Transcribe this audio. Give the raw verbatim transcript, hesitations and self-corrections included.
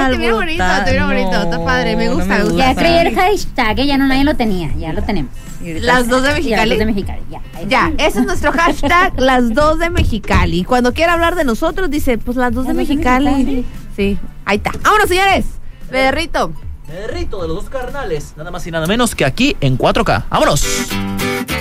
Ah, te mira bonito, te mira bonito, está padre, me gusta, me gusta. Ya creí el hashtag, ya no nadie lo tenía, ya lo tenemos. Las dos de Mexicali. Las dos de Mexicali, ya. Ya, ese es nuestro hashtag, las dos de Mexicali. Cuando quiera hablar de nosotros, dice, pues las dos de Mexicali. Sí, ahí está. Vámonos, señores. Me derrito. Me derrito de los dos carnales, nada más y nada menos que aquí en cuatro K. ¡Vámonos!